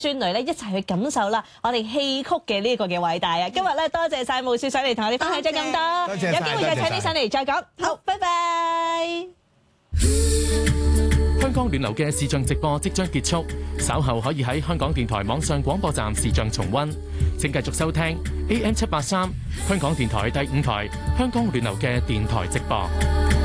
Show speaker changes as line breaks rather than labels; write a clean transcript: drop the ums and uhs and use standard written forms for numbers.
孫女咧一齊去感受啦我哋戲曲嘅呢個嘅偉大啊！今日咧多謝晒慕少上嚟同我哋分享咗咁多，有機會再請你上嚟再講。好，拜拜。
香港暖流嘅視像直播即將結束，稍後可以喺香港電台網上廣播站視像重溫。請繼續收聽 AM 783香港電台第5台香港暖流嘅電台直播。